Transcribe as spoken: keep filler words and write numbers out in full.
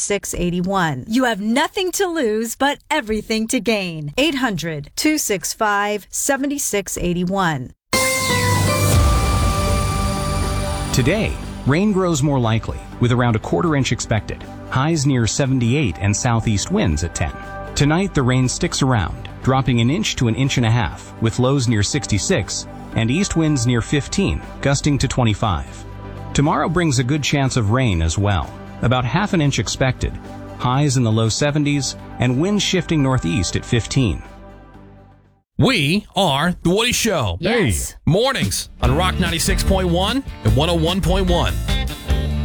six eight one. You have nothing to lose, but everything to gain. eight hundred, two six five, seven six eight one. Today, rain grows more likely, with around a quarter inch expected. Highs near seventy-eight and southeast winds at ten. Tonight, the rain sticks around, dropping an inch to an inch and a half, with lows near sixty-six and east winds near fifteen, gusting to twenty-five. Tomorrow brings a good chance of rain as well, about half an inch expected. Highs in the low seventies and winds shifting northeast at fifteen. We are The Woody Show. Yes. Hey. Mornings on Rock ninety-six point one and one oh one point one.